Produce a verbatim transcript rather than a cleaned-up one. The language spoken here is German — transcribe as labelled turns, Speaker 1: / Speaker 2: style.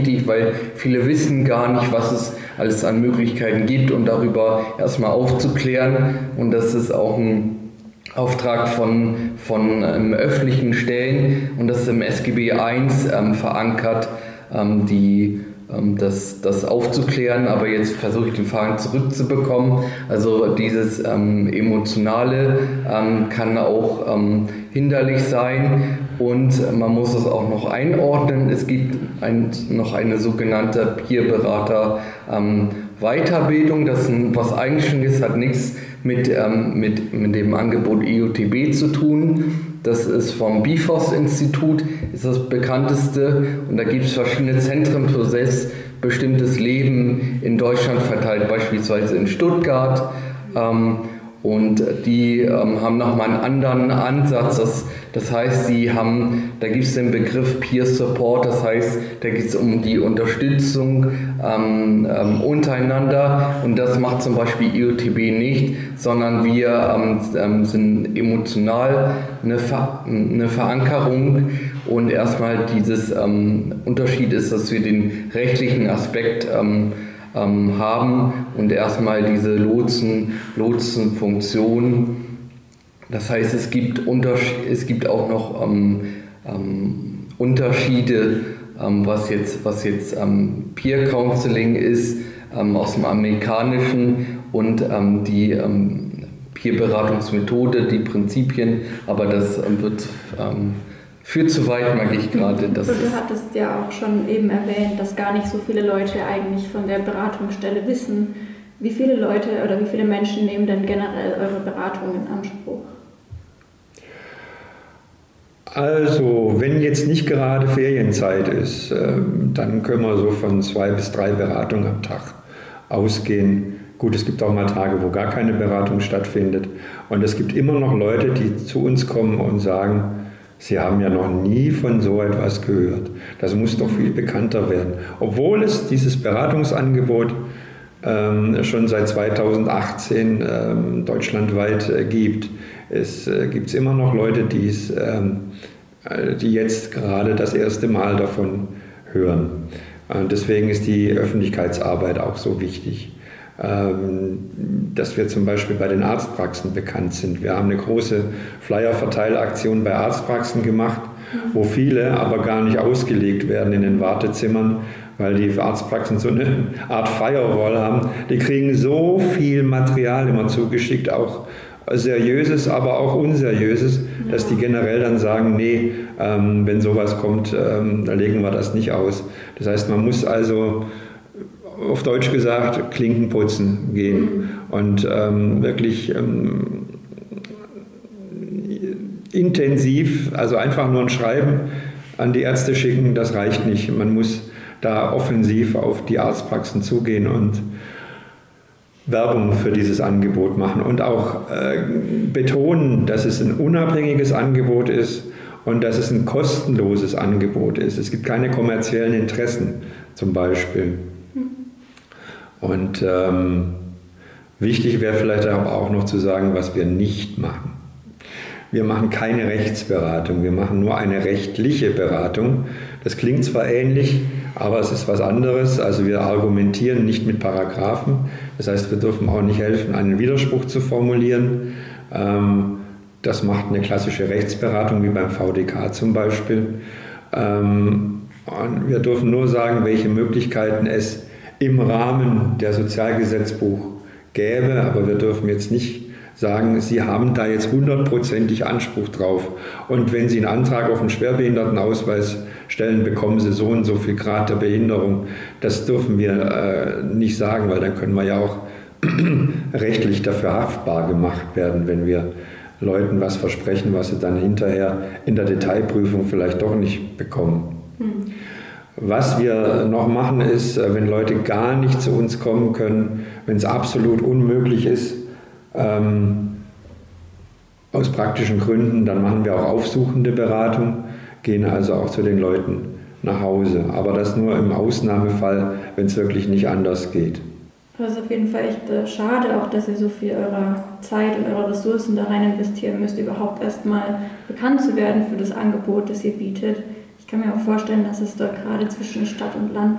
Speaker 1: wichtig, weil viele wissen gar nicht, was es alles an Möglichkeiten gibt und darüber erstmal aufzuklären. Und das ist auch ein Auftrag von, von ähm, öffentlichen Stellen und das ist im S G B eins ähm, verankert, ähm, die, ähm, das, das aufzuklären. Aber jetzt versuche ich den Faden zurückzubekommen. Also dieses ähm, Emotionale ähm, kann auch ähm, hinderlich sein und man muss es auch noch einordnen. Es gibt ein, noch eine sogenannte Peer-Berater ähm, Weiterbildung, das ist ein, was Eigenständiges, hat nichts mit, ähm, mit, mit dem Angebot E U T B zu tun. Das ist vom B I F O S-Institut, ist das bekannteste und da gibt es verschiedene Zentren für selbstbestimmtes Leben in Deutschland verteilt, beispielsweise in Stuttgart. Ähm, Und die ähm, haben nochmal einen anderen Ansatz. Das, das heißt, sie haben, da gibt es den Begriff Peer Support, das heißt, da geht es um die Unterstützung ähm, ähm, untereinander. Und das macht zum Beispiel E U T B nicht, sondern wir ähm, sind emotional eine, Ver eine Verankerung. Und erstmal dieses ähm, Unterschied ist, dass wir den rechtlichen Aspekt ähm, Ähm, haben und erstmal diese Lotsen, Lotsenfunktion. Das heißt, es gibt, es gibt auch noch ähm, ähm, Unterschiede, ähm, was jetzt, was jetzt ähm, Peer Counseling ist, ähm, aus dem Amerikanischen und ähm, die ähm, Peer-Beratungsmethode, die Prinzipien, aber das ähm, wird ähm, führt zu weit, mag ich gerade.
Speaker 2: Und du hattest ja auch schon eben erwähnt, dass gar nicht so viele Leute eigentlich von der Beratungsstelle wissen. Wie viele Leute oder wie viele Menschen nehmen denn generell eure Beratung in Anspruch?
Speaker 3: Also, wenn jetzt nicht gerade Ferienzeit ist, dann können wir so von zwei bis drei Beratungen am Tag ausgehen. Gut, es gibt auch mal Tage, wo gar keine Beratung stattfindet. Und es gibt immer noch Leute, die zu uns kommen und sagen, Sie haben ja noch nie von so etwas gehört. Das muss doch viel bekannter werden. Obwohl es dieses Beratungsangebot ähm, schon seit zweitausendachtzehn ähm, deutschlandweit äh, gibt. Es äh, gibt immer noch Leute, die's, ähm, die jetzt gerade das erste Mal davon hören. Und deswegen ist die Öffentlichkeitsarbeit auch so wichtig. Dass wir zum Beispiel bei den Arztpraxen bekannt sind. Wir haben eine große Flyer-Verteilaktion bei Arztpraxen gemacht, wo viele aber gar nicht ausgelegt werden in den Wartezimmern, weil die Arztpraxen so eine Art Firewall haben. Die kriegen so viel Material immer zugeschickt, auch seriöses, aber auch unseriöses, dass die generell dann sagen, nee, ähm, wenn sowas kommt, ähm, dann legen wir das nicht aus. Das heißt, man muss also auf Deutsch gesagt, Klinken putzen gehen mhm. und ähm, wirklich ähm, intensiv, also einfach nur ein Schreiben an die Ärzte schicken, das reicht nicht. Man muss da offensiv auf die Arztpraxen zugehen und Werbung für dieses Angebot machen und auch äh, betonen, dass es ein unabhängiges Angebot ist und dass es ein kostenloses Angebot ist. Es gibt keine kommerziellen Interessen zum Beispiel. Und ähm, wichtig wäre vielleicht aber auch noch zu sagen, was wir nicht machen. Wir machen keine Rechtsberatung, wir machen nur eine rechtliche Beratung. Das klingt zwar ähnlich, aber es ist was anderes. Also wir argumentieren nicht mit Paragraphen. Das heißt, wir dürfen auch nicht helfen, einen Widerspruch zu formulieren. Ähm, das macht eine klassische Rechtsberatung, wie beim V D K zum Beispiel. Ähm, und wir dürfen nur sagen, welche Möglichkeiten es im Rahmen der Sozialgesetzbuch gäbe, aber wir dürfen jetzt nicht sagen, Sie haben da jetzt hundertprozentig Anspruch drauf und wenn Sie einen Antrag auf einen Schwerbehindertenausweis stellen, bekommen Sie so und so viel Grad der Behinderung. Das dürfen wir äh, nicht sagen, weil dann können wir ja auch rechtlich dafür haftbar gemacht werden, wenn wir Leuten was versprechen, was sie dann hinterher in der Detailprüfung vielleicht doch nicht bekommen. Hm. Was wir noch machen ist, wenn Leute gar nicht zu uns kommen können, wenn es absolut unmöglich ist, ähm, aus praktischen Gründen, dann machen wir auch aufsuchende Beratung, gehen also auch zu den Leuten nach Hause. Aber das nur im Ausnahmefall, wenn es wirklich nicht anders geht.
Speaker 2: Das ist auf jeden Fall echt äh, schade, auch dass ihr so viel eurer Zeit und eurer Ressourcen da rein investieren müsst, überhaupt erstmal bekannt zu werden für das Angebot, das ihr bietet. Ich kann mir auch vorstellen, dass es dort gerade zwischen Stadt und Land